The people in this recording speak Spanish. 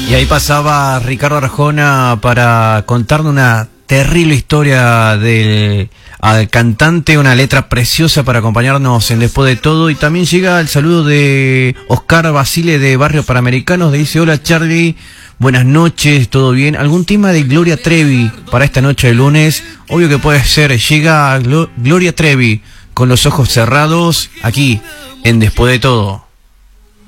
Y ahí pasaba Ricardo Arjona para contarnos una terrible historia al cantante, una letra preciosa para acompañarnos en Después de Todo. Y también llega el saludo de Oscar Basile de Barrio Panamericanos. Dice: hola Charlie, buenas noches, ¿todo bien? ¿Algún tema de Gloria Trevi para esta noche de lunes? Obvio que puede ser. Llega Gloria Trevi con los ojos cerrados aquí en Después de Todo.